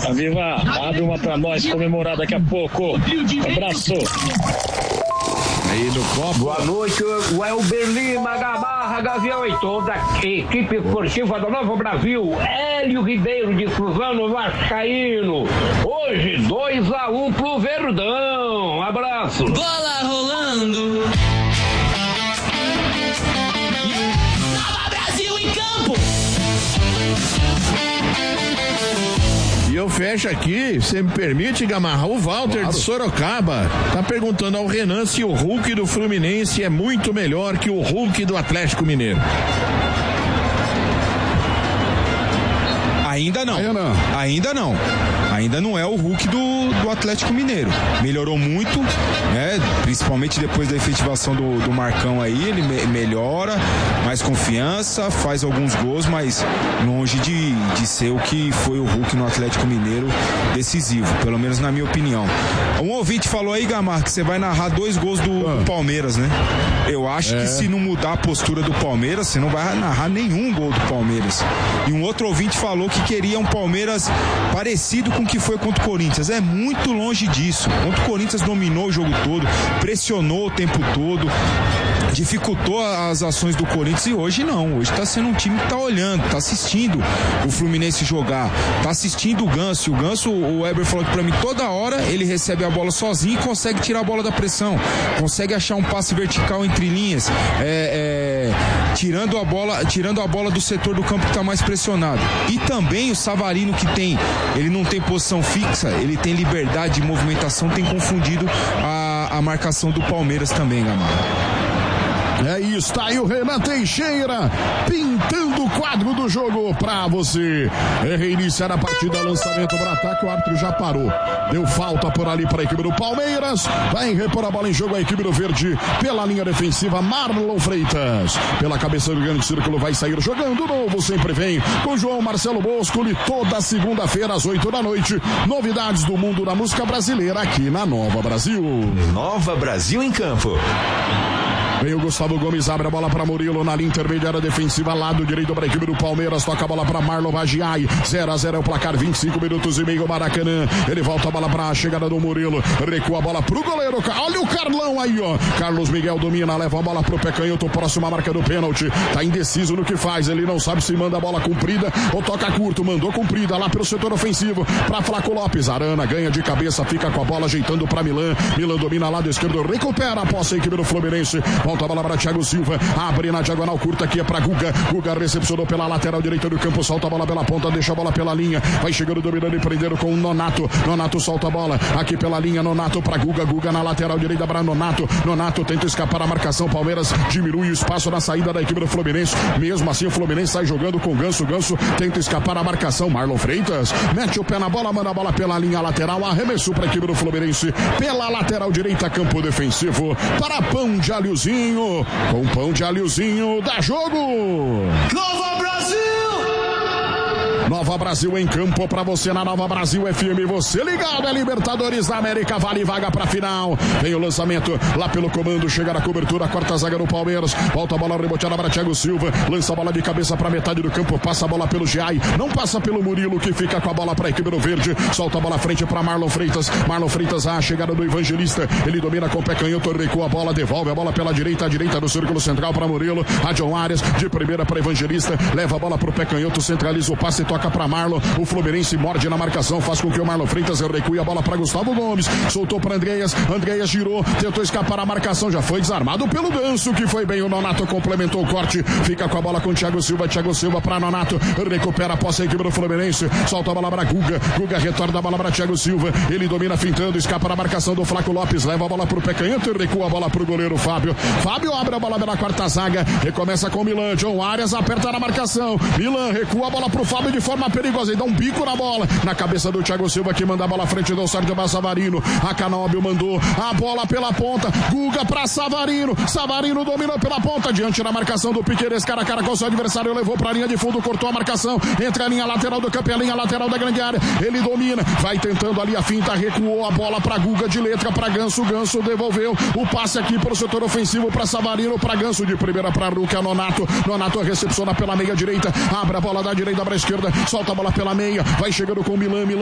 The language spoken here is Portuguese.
Aviva, abre uma pra nós comemorar daqui a pouco. Abraço. Aí no copo. Boa noite, o Elber Lima, Gamarra, Gavião e toda a equipe esportiva do Novo Brasil. Hélio Ribeiro de Suzano Vascaíno. Hoje 2-1 pro Verdão. Abraço. Bola rolando. Nova Brasil em campo. E eu fecho aqui, você me permite, Gamarra, o Walter, claro, de Sorocaba tá perguntando ao Renan se o Hulk do Fluminense é muito melhor que o Hulk do Atlético Mineiro. Ainda não. Ainda não é o Hulk do Atlético Mineiro. Melhorou muito, né? Principalmente depois da efetivação do Marcão aí, ele melhora, mais confiança, faz alguns gols, mas longe de ser o que foi o Hulk no Atlético Mineiro decisivo, pelo menos na minha opinião. Um ouvinte falou aí, Gamar, que você vai narrar 2 gols do Palmeiras, né? Eu acho que se não mudar a postura do Palmeiras, você não vai narrar nenhum gol do Palmeiras. E um outro ouvinte falou que queria um Palmeiras parecido com o que foi contra o Corinthians. É muito longe disso. Contra o Corinthians dominou o jogo todo, pressionou o tempo todo, dificultou as ações do Corinthians, e hoje não. Hoje tá sendo um time que tá olhando, tá assistindo o Fluminense jogar, tá assistindo o Ganso. O Ganso, o Weber falou que pra mim, toda hora ele recebe a bola sozinho e consegue tirar a bola da pressão, consegue achar um passe vertical entre linhas, tirando a bola do setor do campo que tá mais pressionado. E também o Savarino, que ele não tem posição fixa, ele tem liberdade de movimentação, tem confundido a marcação do Palmeiras também, Gamarra. É isso, tá aí o Renan Teixeira pintando o quadro do jogo pra você. Reiniciar a partida, lançamento para ataque, o árbitro já parou. Deu falta por ali para a equipe do Palmeiras. Vai repor a bola em jogo a equipe do Verde pela linha defensiva, Marlon Freitas. Pela cabeça do grande círculo vai sair jogando novo, sempre vem com João Marcelo Boscoli, toda segunda-feira às 8 da noite. Novidades do mundo da música brasileira aqui na Nova Brasil. Nova Brasil em campo. Vem o Gustavo Gomes, abre a bola para Murilo na linha intermediária defensiva, lado direito para a equipe do Palmeiras, toca a bola para Marlon Vagiai, 0-0 é o placar, 25 minutos e meio, Maracanã. Ele volta a bola para a chegada do Murilo, recua a bola pro goleiro, olha o Carlão aí, ó. Carlos Miguel domina, leva a bola pro pé canhoto, próxima marca do pênalti, tá indeciso no que faz, ele não sabe se manda a bola comprida ou toca curto, mandou comprida lá pelo setor ofensivo para Flaco Lopes, Arana ganha de cabeça, fica com a bola ajeitando para Milan domina lado esquerdo, recupera a posse a equipe do Fluminense. Volta a bola para Thiago Silva, abre na diagonal curta aqui é para Guga recepcionou pela lateral direita do campo, solta a bola pela ponta, deixa a bola pela linha, vai chegando dominando e prendendo com o Nonato solta a bola aqui pela linha, Nonato para Guga na lateral direita para Nonato tenta escapar a marcação, Palmeiras diminui o espaço na saída da equipe do Fluminense, mesmo assim o Fluminense sai jogando com o Ganso tenta escapar a marcação, Marlon Freitas mete o pé na bola, manda a bola pela linha lateral, arremesso para a equipe do Fluminense pela lateral direita, campo defensivo para Pão de Alhozinho. Com Pão de Alhozinho, dá jogo! Nova Brasil! Nova Brasil em campo pra você na Nova Brasil FM, você ligado, é Libertadores da América, vale vaga pra final. Vem o lançamento lá pelo comando, chega na cobertura, quarta zaga do Palmeiras, volta a bola reboteada para Thiago Silva, lança a bola de cabeça pra metade do campo, passa a bola pelo Giai, não passa pelo Murilo, que fica com a bola pra equipe do Verde, solta a bola à frente pra Marlon Freitas, a chegada do Evangelista, ele domina com o pé canhoto, recua a bola, devolve a bola pela direita, a direita do círculo central pra Murilo, a John Arias, de primeira pra Evangelista, leva a bola pro pé canhoto, centraliza o passe, toca para Marlon, o Fluminense morde na marcação, faz com que o Marlon Freitas recue a bola para Gustavo Gomes, soltou para Andreas girou, tentou escapar a marcação, já foi desarmado pelo Ganso, que foi bem, o Nonato complementou o corte, fica com a bola com o Thiago Silva para Nonato, recupera a posse a equipe do Fluminense, solta a bola para Guga retorna a bola para Thiago Silva, ele domina fintando, escapa na marcação do Flaco Lopes, leva a bola pro pé canhoto e recua a bola pro goleiro Fábio abre a bola pela quarta zaga, recomeça com o Milan, John Arias aperta na marcação, Milan recua a bola pro Fábio de forma perigosa e dá um bico na bola, na cabeça do Thiago Silva, que manda a bola à frente do Sérgio Savarino, a Canóbio mandou a bola pela ponta, Guga pra Savarino dominou pela ponta, diante da marcação do Piqueires, cara a cara com o seu adversário, levou pra linha de fundo, cortou a marcação, entra a linha lateral do campo, a linha lateral da grande área, ele domina, vai tentando ali a finta, recuou a bola pra Guga de letra, pra Ganso devolveu o passe aqui pro setor ofensivo, pra Savarino, pra Ganso, de primeira pra Ruca, Nonato recepciona pela meia direita, abre a bola da direita pra esquerda, solta a bola pela meia, vai chegando com o Milan